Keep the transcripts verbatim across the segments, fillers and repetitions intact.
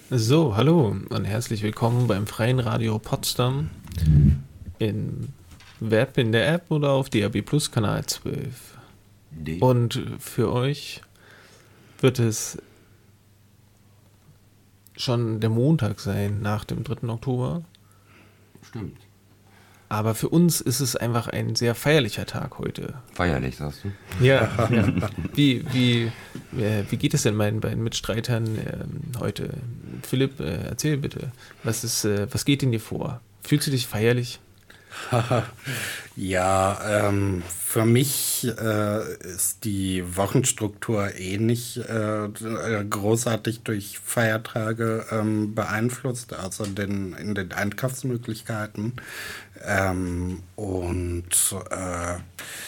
So, hallo und herzlich willkommen beim Freien Radio Potsdam im Web, in der App oder auf D A B Plus Kanal zwölf. D. Und für euch wird es schon der Montag sein nach dem dritten Oktober. Stimmt. Aber für uns ist es einfach ein sehr feierlicher Tag heute. Feierlich, sagst du? Ja, ja. Wie, wie, äh, wie geht es denn meinen beiden Mitstreitern ähm, heute? Philipp, äh, erzähl bitte, was, ist, äh, was geht in dir vor? Fühlst du dich feierlich? Ja, ähm, für mich äh, ist die Wochenstruktur eh nicht äh, großartig durch Feiertage ähm, beeinflusst, außer den, in den Einkaufsmöglichkeiten. Ähm, und äh,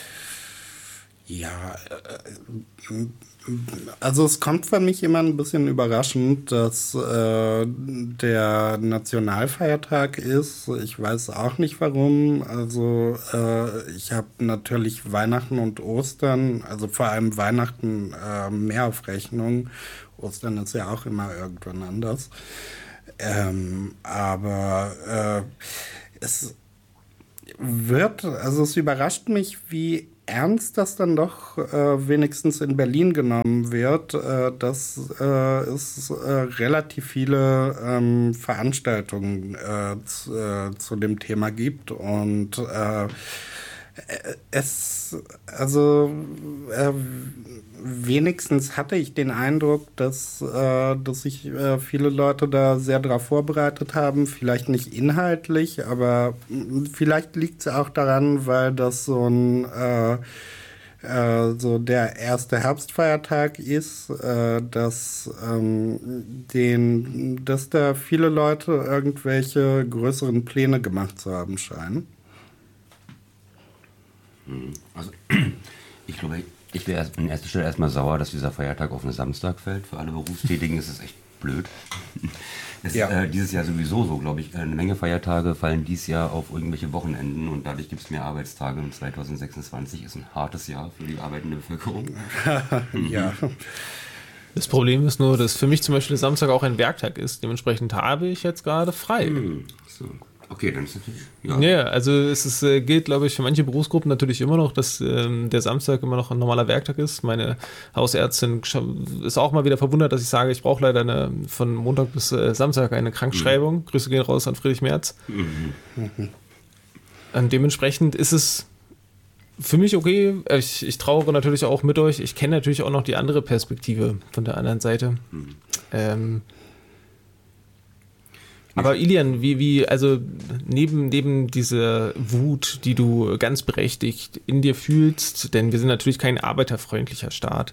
ja, äh, also es kommt für mich immer ein bisschen überraschend, dass äh, der Nationalfeiertag ist. Ich weiß auch nicht warum. Also äh, ich habe natürlich Weihnachten und Ostern, also vor allem Weihnachten äh, mehr auf Rechnung. Ostern ist ja auch immer irgendwann anders. Ähm, aber äh, es wird, also es überrascht mich, wie ernst das dann doch äh, wenigstens in Berlin genommen wird, äh, dass äh, es äh, relativ viele ähm, Veranstaltungen äh, zu, äh, zu dem Thema gibt und äh, es, also äh, wenigstens hatte ich den Eindruck, dass, äh, dass sich äh, viele Leute da sehr darauf vorbereitet haben. Vielleicht nicht inhaltlich, aber vielleicht liegt es auch daran, weil das so ein äh, äh, so der erste Herbstfeiertag ist, äh, dass, ähm, den, dass da viele Leute irgendwelche größeren Pläne gemacht zu haben scheinen. Also, ich glaube, ich wäre erst, an erster Stelle erstmal sauer, dass dieser Feiertag auf einen Samstag fällt. Für alle Berufstätigen ist es echt blöd. Es Ja. ist äh, dieses Jahr sowieso so, glaube ich. Eine Menge Feiertage fallen dieses Jahr auf irgendwelche Wochenenden und dadurch gibt es mehr Arbeitstage. Und zwanzig sechsundzwanzig ist ein hartes Jahr für die arbeitende Bevölkerung. Ja. Das Problem ist nur, dass für mich zum Beispiel der Samstag auch ein Werktag ist. Dementsprechend habe ich jetzt gerade frei. Hm, so. Okay, dann ist natürlich. Ja. Ja, also es ist, äh, gilt, glaube ich, für manche Berufsgruppen natürlich immer noch, dass ähm, der Samstag immer noch ein normaler Werktag ist. Meine Hausärztin sch- ist auch mal wieder verwundert, dass ich sage, ich brauche leider eine, von Montag bis äh, Samstag eine Krankschreibung. Mhm. Grüße gehen raus an Friedrich Merz. Mhm. Und dementsprechend ist es für mich okay. Ich, ich trauere natürlich auch mit euch. Ich kenne natürlich auch noch die andere Perspektive von der anderen Seite. Mhm. Ähm, Aber Ilian, wie, wie, also neben, neben dieser Wut, die du ganz berechtigt in dir fühlst, denn wir sind natürlich kein arbeiterfreundlicher Staat.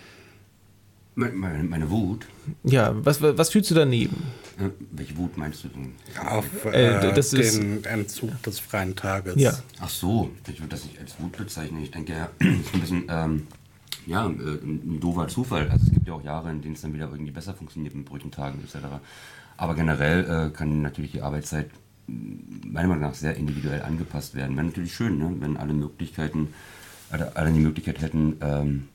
Meine, meine, meine Wut? Ja, was, was fühlst du daneben? Äh, welche Wut meinst du denn? Auf äh, Äh, das ist- den Entzug des freien Tages. Ja. Ach so, ich würde das nicht als Wut bezeichnen. Ich denke, ja, das ist ein bisschen, ähm, ja, äh, ein doofer Zufall. Also es gibt ja auch Jahre, in denen es dann wieder irgendwie besser funktioniert mit Brückentagen et cetera. Aber generell äh, kann natürlich die Arbeitszeit meiner Meinung nach sehr individuell angepasst werden. Wäre natürlich schön, ne? Wenn alle Möglichkeiten, alle, alle die Möglichkeit hätten, ähm,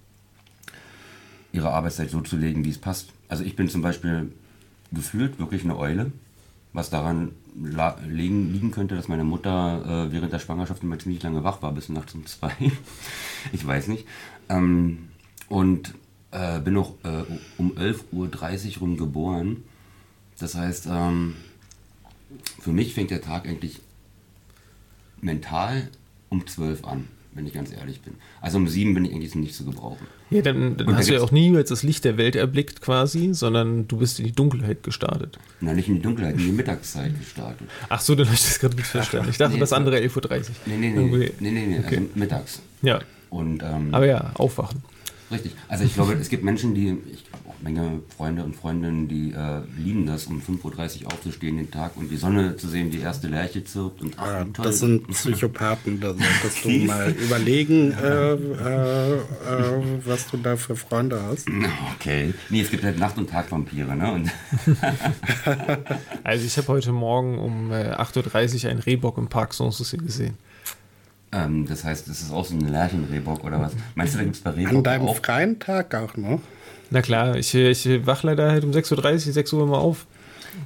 ihre Arbeitszeit so zu legen, wie es passt. Also ich bin zum Beispiel gefühlt wirklich eine Eule, was daran la- liegen, liegen könnte, dass meine Mutter äh, während der Schwangerschaft immer ziemlich lange wach war, bis nachts um zwei. Ich weiß nicht. Ähm, und äh, bin auch äh, um elf Uhr dreißig rum geboren. Das heißt, ähm, für mich fängt der Tag eigentlich mental um zwölf an, wenn ich ganz ehrlich bin. Also um sieben bin ich eigentlich nicht zu gebrauchen. Ja, dann, dann Und hast da du ja gibt's- auch niemals das Licht der Welt erblickt quasi, sondern du bist in die Dunkelheit gestartet. Na, nicht in die Dunkelheit, in die Mittagszeit gestartet. Ach so, dann habe ich das gerade nicht verstanden. Ich dachte, Nee, das so- andere elf Uhr dreißig. Nee, nee, nee, Irgendwie- nee, nee, nee, Okay. also mittags. Ja, Und, ähm, aber ja, aufwachen. richtig. Also ich glaube, es gibt Menschen, die, ich habe auch eine Menge Freunde und Freundinnen, die äh, lieben das, um fünf Uhr dreißig aufzustehen den Tag und die Sonne zu sehen, die erste Lerche zirpt. Und, ach, Ja, wie toll. das sind Psychopathen, da solltest du mal überlegen, äh, äh, äh, was du da für Freunde hast. Okay. Nee, es gibt halt Nacht- und Tagvampire, ne? Und Also ich habe heute Morgen um äh, acht Uhr dreißig einen Rehbock im Park Sanssouci gesehen. ähm, das heißt, das ist auch so ein Lerchenrehbock oder was? Meinst du, da gibt es bei An Rehbock deinem auch? freien Tag auch noch? Na klar, ich, ich wach leider halt um sechs Uhr dreißig, sechs Uhr immer auf.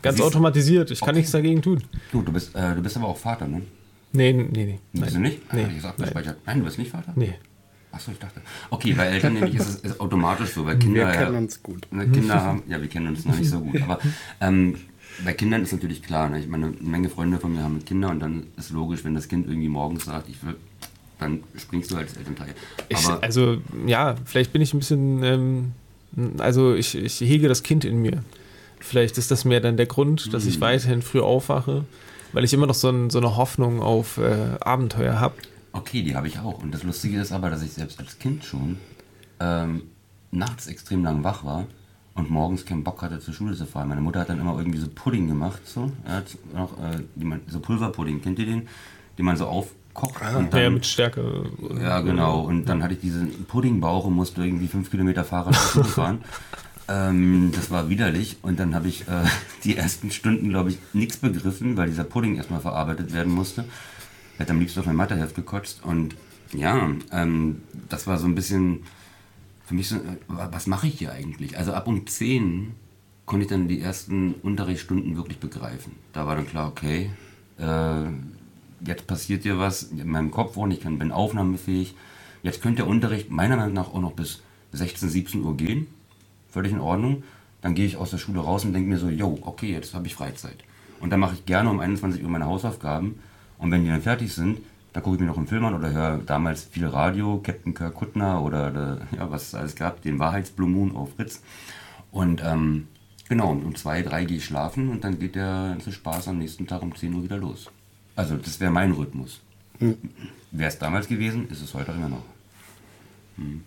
Ganz automatisiert. Ich kann okay. nichts dagegen tun. Du, du bist, äh, du bist aber auch Vater, ne? Nee, nee, nee. Bist du nicht? Nee. Ich gesagt, Nein. Nein, du bist nicht Vater? Nee. Achso, ich dachte. Okay, bei Eltern nämlich ist es ist automatisch so, weil Kinder. Wir kennen ja, uns gut. Ne, Kinder haben, ja, wir kennen uns noch nicht so gut. Aber ähm, bei Kindern ist natürlich klar, ne? Ich meine, eine Menge Freunde von mir haben Kinder und dann ist logisch, wenn das Kind irgendwie morgens sagt, ich will, dann springst du als Elternteil. Ich, also, ja, vielleicht bin ich ein bisschen, ähm, also ich, ich hege das Kind in mir. Vielleicht ist das mehr dann der Grund, dass ich weiterhin früh aufwache, weil ich immer noch so, ein, so eine Hoffnung auf äh, Abenteuer habe. Okay, die habe ich auch. Und das Lustige ist aber, dass ich selbst als Kind schon ähm, nachts extrem lang wach war und morgens keinen Bock hatte, zur Schule zu fahren. Meine Mutter hat dann immer irgendwie so Pudding gemacht, so, ja, noch, äh, die man, so Pulverpudding, kennt ihr den? Den man so aufkocht. Ah, und dann, ja, mit Stärke. Ja, genau. Und dann hatte ich diesen Puddingbauch und musste irgendwie fünf Kilometer Fahrrad zur Schule fahren. Ähm, das war widerlich und dann habe ich äh, die ersten Stunden, glaube ich, nichts begriffen, weil dieser Pudding erstmal verarbeitet werden musste. Ich hätte am liebsten auf mein Matheheft gekotzt und ja, ähm, das war so ein bisschen für mich so, äh, was mache ich hier eigentlich? Also ab um zehn konnte ich dann die ersten Unterrichtsstunden wirklich begreifen. Da war dann klar, okay, äh, jetzt passiert hier was in meinem Kopf und ich kann, bin aufnahmefähig. Jetzt könnte der Unterricht meiner Meinung nach auch noch bis sechzehn, siebzehn Uhr gehen. Völlig in Ordnung. Dann gehe ich aus der Schule raus und denke mir so, yo, okay, jetzt habe ich Freizeit. Und dann mache ich gerne um einundzwanzig Uhr meine Hausaufgaben. Und wenn die dann fertig sind, dann gucke ich mir noch einen Film an oder höre damals viel Radio, Captain Kirk Kuttner oder ja, was es alles gab, den Wahrheitsblue Moon auf Fritz. Und ähm, genau, um zwei, drei gehe ich schlafen und dann geht der ganze Spaß am nächsten Tag um zehn Uhr wieder los. Also das wäre mein Rhythmus. Hm. Wäre es damals gewesen, ist es heute immer noch. Hm.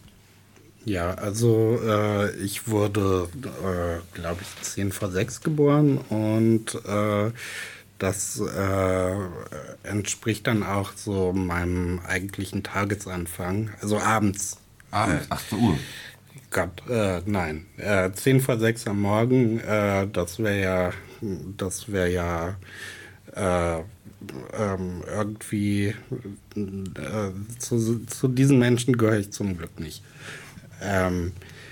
Ja, also äh, ich wurde, äh, glaube ich, zehn vor sechs geboren und äh, das äh, entspricht dann auch so meinem eigentlichen Tagesanfang, also abends. Abends, achtzehn Uhr? Gott, äh, nein, äh, zehn vor sechs am Morgen, äh, das wäre ja, das wäre ja äh, ähm, irgendwie, äh, zu, zu diesen Menschen gehöre ich zum Glück nicht. Ähm,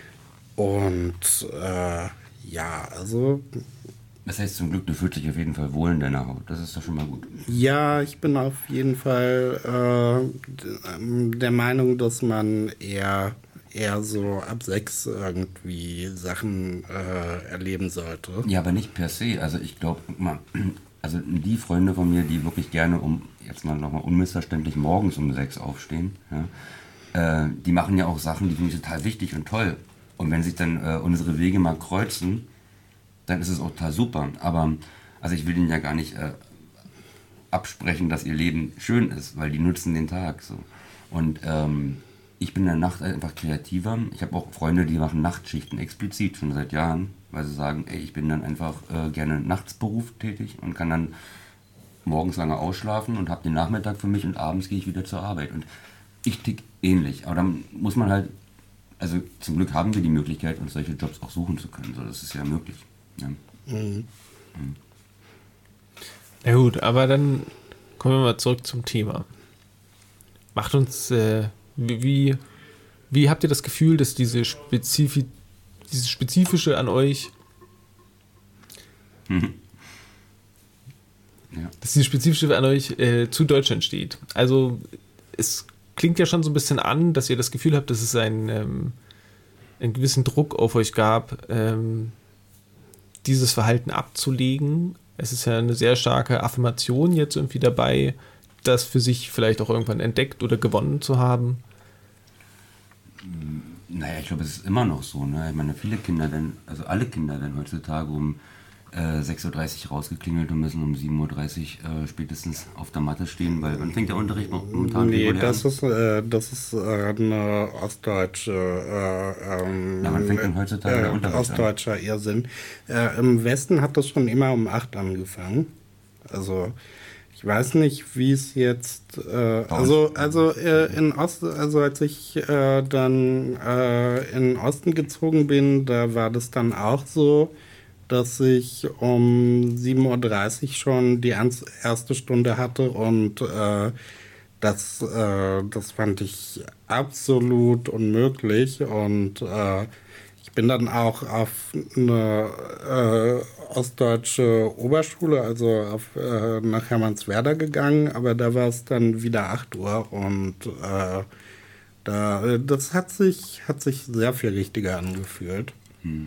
und äh, ja, also. Das heißt zum Glück, du fühlst dich auf jeden Fall wohl in deiner Haut. Das ist doch schon mal gut. Ja, ich bin auf jeden Fall äh, der Meinung, dass man eher, eher so ab sechs irgendwie Sachen äh, erleben sollte. Ja, aber nicht per se. Also ich glaube, also die Freunde von mir, die wirklich gerne um, jetzt mal nochmal unmissverständlich, morgens um sechs aufstehen, ja, die machen ja auch Sachen, die finde ich total wichtig und toll. Und wenn sich dann äh, unsere Wege mal kreuzen, dann ist es auch total super. Aber also ich will denen ja gar nicht äh, absprechen, dass ihr Leben schön ist, weil die nutzen den Tag so. Und ähm, ich bin in der Nacht einfach kreativer. Ich habe auch Freunde, die machen Nachtschichten explizit schon seit Jahren, weil sie sagen, ey, ich bin dann einfach äh, gerne Nachtsberuf tätig und kann dann morgens lange ausschlafen und habe den Nachmittag für mich und abends gehe ich wieder zur Arbeit. Und ich tick ähnlich, aber dann muss man halt, also zum Glück haben wir die Möglichkeit, uns solche Jobs auch suchen zu können. So, das ist ja möglich. Ja. Mhm. Mhm. Na gut, aber dann kommen wir mal zurück zum Thema. Macht uns, äh, wie, wie habt ihr das Gefühl, dass diese Spezifi dieses Spezifische an euch, mhm. ja. dass dieses Spezifische an euch äh, zu Deutschland steht? Also es klingt ja schon so ein bisschen an, dass ihr das Gefühl habt, dass es einen, ähm, einen gewissen Druck auf euch gab, ähm, dieses Verhalten abzulegen. Es ist ja eine sehr starke Affirmation jetzt irgendwie dabei, das für sich vielleicht auch irgendwann entdeckt oder gewonnen zu haben. Naja, ich glaube, es ist immer noch so. Ne? Ich meine, viele Kinder werden, also alle Kinder werden heutzutage um äh, sechs Uhr dreißig rausgeklingelt und müssen um sieben Uhr dreißig äh, spätestens auf der Matte stehen, weil wann fängt der Unterricht momentan Nee, regulär das an? ist, äh, das ist äh, eine ostdeutsche äh, ähm, Na, wann fängt denn heutzutage äh, der Unterricht ostdeutscher Irrsinn. Äh, Im Westen hat das schon immer um acht angefangen. Also ich weiß nicht, wie es jetzt, äh, also also äh, in Ost, also als ich äh, dann äh, in den Osten gezogen bin, da war das dann auch so, dass ich um sieben Uhr dreißig schon die erste Stunde hatte und äh, das, äh, das fand ich absolut unmöglich und äh, ich bin dann auch auf eine äh, ostdeutsche Oberschule, also auf, äh, nach Hermannswerder gegangen, aber da war es dann wieder acht Uhr und äh, da, das hat sich, hat sich sehr viel richtiger angefühlt. Hm.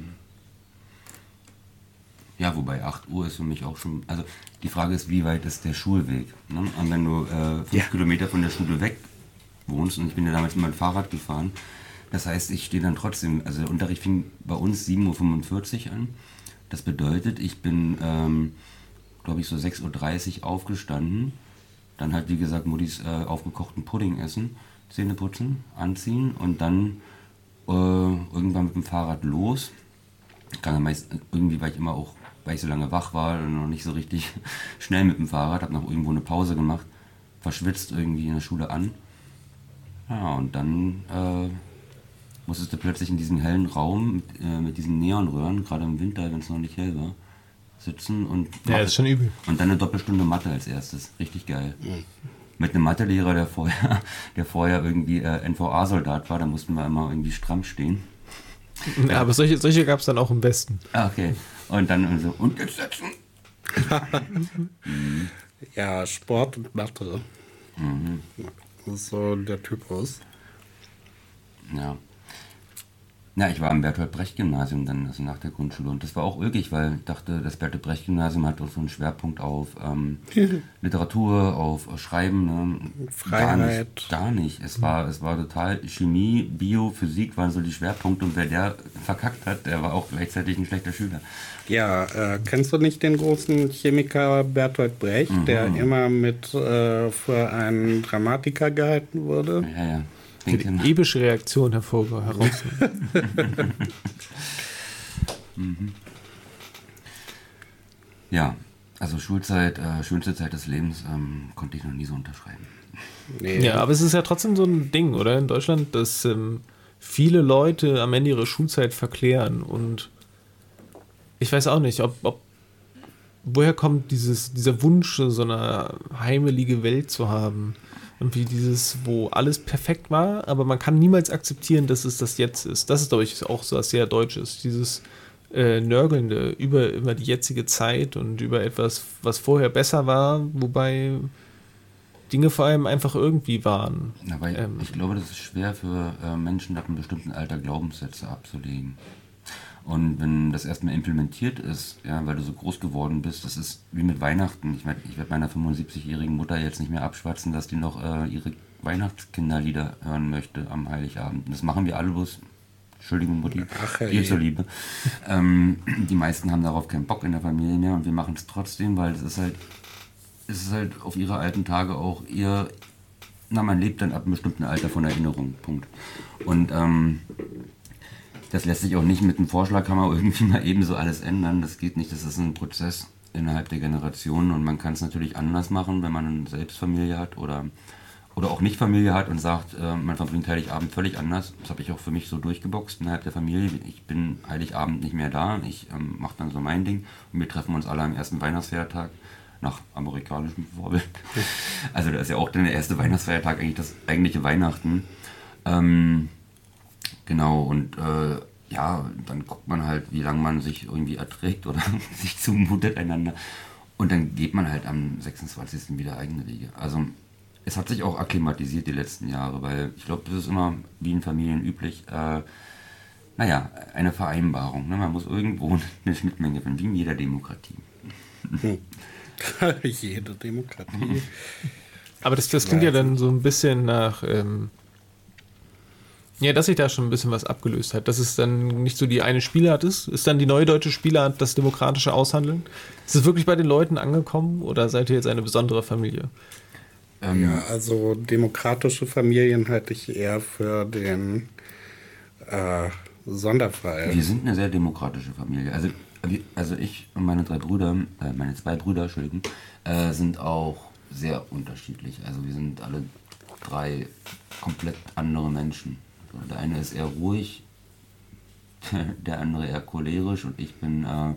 Ja, wobei acht Uhr ist für mich auch schon, also die Frage ist, wie weit ist der Schulweg? Ne? Und wenn du äh, fünf ja. Kilometer von der Schule weg wohnst, und ich bin ja damals mit meinem Fahrrad gefahren, das heißt, ich stehe dann trotzdem, also der Unterricht fing bei uns sieben Uhr fünfundvierzig an. Das bedeutet, ich bin, ähm, glaube ich, so sechs Uhr dreißig aufgestanden. Dann halt, wie gesagt, Muttis äh, aufgekochten Pudding essen, Zähne putzen, anziehen und dann äh, irgendwann mit dem Fahrrad los. Kann meist, irgendwie, weil ich immer auch, weil ich so lange wach war und noch nicht so richtig schnell mit dem Fahrrad, habe noch irgendwo eine Pause gemacht, verschwitzt irgendwie in der Schule an. Ja, und dann äh, musstest du plötzlich in diesem hellen Raum mit, äh, mit diesen Neonröhren, gerade im Winter, wenn es noch nicht hell war, sitzen und... Ja, ist schon übel. Und dann eine Doppelstunde Mathe als erstes. Richtig geil. Mhm. Mit einem Mathelehrer, der vorher, der vorher irgendwie äh, N V A-Soldat war, da mussten wir immer irgendwie stramm stehen. Ja, ja. Aber solche, solche gab es dann auch im Westen. Ah, okay. Und dann so, und jetzt setzen. mhm. Ja, Sport und Mathe. Mhm. Das ist so der Typus. Ja. Ja, ich war am Bertolt-Brecht-Gymnasium dann, also nach der Grundschule. Und das war auch ulkig, weil ich dachte, das Bertolt-Brecht-Gymnasium hat auch so einen Schwerpunkt auf ähm, Literatur, auf Schreiben. Ne? Freiheit. Gar nicht, gar nicht. Es war, es war total Chemie, Bio, Physik waren so die Schwerpunkte. Und wer der verkackt hat, der war auch gleichzeitig ein schlechter Schüler. Ja, äh, kennst du nicht den großen Chemiker Bertolt Brecht, mhm. der immer mit äh, für einen Dramatiker gehalten wurde? Ja, ja. Für die ebische Reaktion hervor heraus. mhm. Ja, also Schulzeit, äh, schönste Zeit des Lebens, ähm, konnte ich noch nie so unterschreiben. Nee. Ja, aber es ist ja trotzdem so ein Ding, oder? In Deutschland, dass ähm, viele Leute am Ende ihre Schulzeit verklären und ich weiß auch nicht, ob, ob woher kommt dieses, dieser Wunsch, so eine heimelige Welt zu haben? Irgendwie dieses, wo alles perfekt war, aber man kann niemals akzeptieren, dass es das jetzt ist. Das ist, glaube ich, auch so was sehr Deutsches. Dieses äh, Nörgelnde über, über die jetzige Zeit und über etwas, was vorher besser war, wobei Dinge vor allem einfach irgendwie waren. Aber ähm, ich glaube, das ist schwer für äh, Menschen ab einem bestimmten Alter Glaubenssätze abzulegen. Und wenn das erstmal implementiert ist, ja, weil du so groß geworden bist, das ist wie mit Weihnachten. Ich meine, ich werde meiner fünfundsiebzigjährigen Mutter jetzt nicht mehr abschwatzen, dass die noch äh, ihre Weihnachtskinderlieder hören möchte am Heiligabend. Und das machen wir alle bloß, Entschuldigung Mutti, dir zuliebe. Ähm, die meisten haben darauf keinen Bock in der Familie mehr und wir machen es trotzdem, weil es ist halt, es ist halt auf ihre alten Tage auch ihr, na, man lebt dann ab einem bestimmten Alter von Erinnerung, Punkt. Und ähm, das lässt sich auch nicht mit einem Vorschlaghammer irgendwie mal eben so alles ändern. Das geht nicht. Das ist ein Prozess innerhalb der Generationen und man kann es natürlich anders machen, wenn man eine Selbstfamilie hat oder, oder auch nicht Familie hat und sagt, äh, man verbringt Heiligabend völlig anders. Das habe ich auch für mich so durchgeboxt innerhalb der Familie. Ich bin Heiligabend nicht mehr da. Ich ähm, mache dann so mein Ding und wir treffen uns alle am ersten Weihnachtsfeiertag nach amerikanischem Vorbild. Also da ist ja auch dann der erste Weihnachtsfeiertag eigentlich das eigentliche Weihnachten. Ähm, Genau, und äh, ja, dann guckt man halt, wie lange man sich irgendwie erträgt oder sich zumutet einander. Und dann geht man halt am sechsundzwanzigsten wieder eigene Wege. Also es hat sich auch akklimatisiert die letzten Jahre, weil ich glaube, das ist immer wie in Familien üblich, äh, naja, eine Vereinbarung. Ne? Man muss irgendwo eine Schnittmenge finden, wie in jeder Demokratie. Hm. Jede Demokratie. Aber das, das klingt ja dann so ein bisschen nach... Ähm Ja, dass sich da schon ein bisschen was abgelöst hat. Dass es dann nicht so die eine Spielart ist. Ist dann die neue deutsche Spielart das demokratische Aushandeln? Ist es wirklich bei den Leuten angekommen oder seid ihr jetzt eine besondere Familie? Ähm, ja, also demokratische Familien halte ich eher für den äh, Sonderfall. Wir sind eine sehr demokratische Familie. Also, also ich und meine drei Brüder, äh, meine zwei Brüder, Entschuldigung, äh, sind auch sehr unterschiedlich. Also wir sind alle drei komplett andere Menschen. Der eine ist eher ruhig, der andere eher cholerisch und ich bin, äh,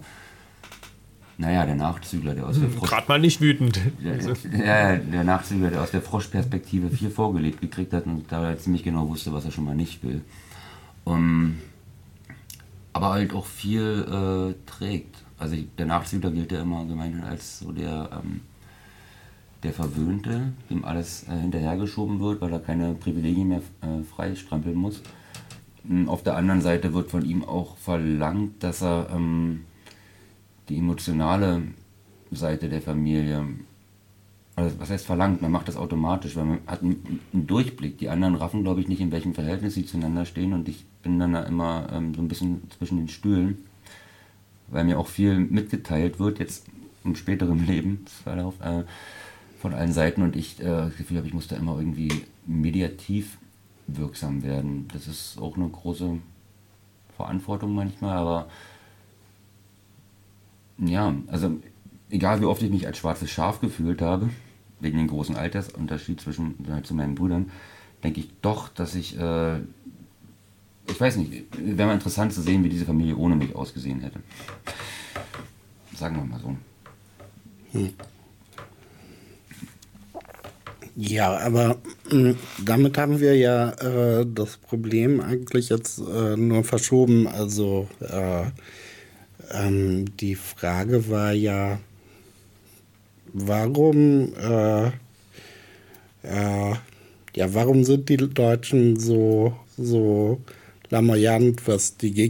naja, der Nachzügler, der aus der Frosch... Gerade mal nicht wütend. Der, der, der Nachzügler, der aus der Froschperspektive viel vorgelebt gekriegt hat und da er ziemlich genau wusste, was er schon mal nicht will. Um, aber halt auch viel äh, trägt. Also der Nachzügler gilt ja immer gemeinhin als so der, ähm, der Verwöhnte, dem alles äh, hinterhergeschoben wird, weil er keine Privilegien mehr äh, freistrampeln muss. Auf der anderen Seite wird von ihm auch verlangt, dass er ähm, die emotionale Seite der Familie, also was heißt verlangt, man macht das automatisch, weil man hat einen, einen Durchblick. Die anderen raffen, glaube ich, nicht, in welchem Verhältnis sie zueinander stehen, und ich bin dann da immer ähm, so ein bisschen zwischen den Stühlen, weil mir auch viel mitgeteilt wird, jetzt im späteren Lebensverlauf äh, von allen Seiten, und ich äh, das Gefühl habe, ich muss da immer irgendwie mediativ wirksam werden. Das ist auch eine große Verantwortung manchmal, aber ja, also egal wie oft ich mich als schwarzes Schaf gefühlt habe, wegen dem großen Altersunterschied zwischen äh, zu meinen Brüdern, denke ich doch, dass ich, äh, ich weiß nicht, wäre mal interessant zu sehen, wie diese Familie ohne mich ausgesehen hätte. Sagen wir mal so. Hm. Ja, aber mh, damit haben wir ja äh, das Problem eigentlich jetzt äh, nur verschoben. Also äh, ähm, die Frage war ja, warum, äh, äh, ja, warum sind die Deutschen so, so lamoyant, was die